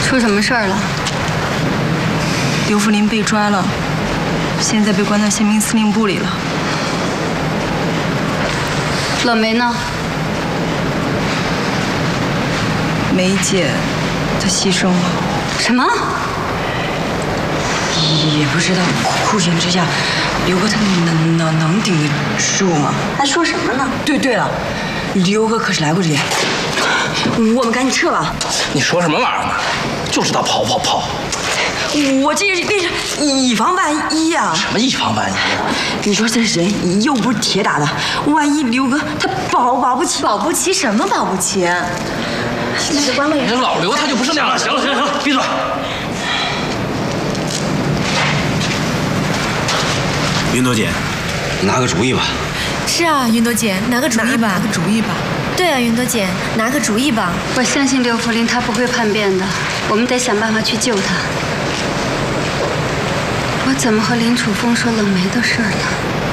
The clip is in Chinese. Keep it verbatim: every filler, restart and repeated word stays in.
出什么事儿了？ 刘福林被抓了，现在被关到宪兵司令部里了。 冷梅呢？ 梅姐，她牺牲了。 什么？ 也不知道，酷刑之下，刘哥他能能能顶得住吗？ 还说什么呢？ 对对了，刘哥可是来过这里，我们赶紧撤吧。 你说什么玩意儿呢？就知道跑跑跑！ 我这是这是以防万一呀、啊。 什么以防万一？ 你说这人又不是铁打的，万一刘哥他保保不齐， 保不齐什么保不齐？ 那这关问这老刘他就不是那样。 行了行了行了，闭嘴！ 云朵姐，你拿个主意吧。 是啊，云朵姐，拿个主意吧。拿个主意吧。对啊，云朵姐，拿个主意吧。 我相信刘福林他不会叛变的，我们得想办法去救他。我怎么和林楚风说冷梅的事呢？